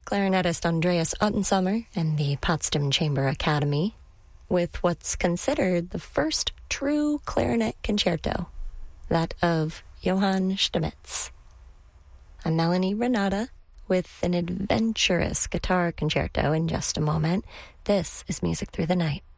clarinetist Andreas Ottensommer and the Potsdam Chamber Academy with what's considered the first true clarinet concerto, that of Johann Stamitz. I'm Melanie Renata with an adventurous guitar concerto in just a moment. This is Music Through the Night.